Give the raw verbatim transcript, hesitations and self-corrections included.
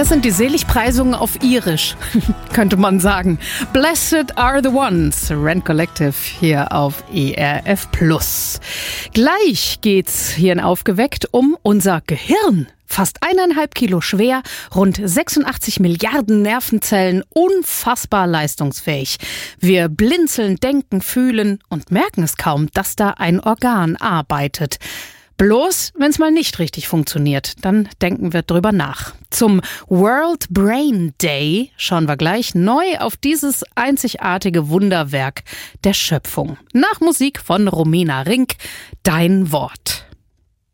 Das sind die Seligpreisungen auf Irisch, könnte man sagen. Blessed are the ones, Rent Collective hier auf E R F Plus. Gleich geht's hier in Aufgeweckt um unser Gehirn. Fast eineinhalb Kilo schwer, rund sechsundachtzig Milliarden Nervenzellen, unfassbar leistungsfähig. Wir blinzeln, denken, fühlen und merken es kaum, dass da ein Organ arbeitet. Bloß, wenn es mal nicht richtig funktioniert, dann denken wir drüber nach. Zum World Brain Day schauen wir gleich neu auf dieses einzigartige Wunderwerk der Schöpfung. Nach Musik von Romina Rink, Dein Wort.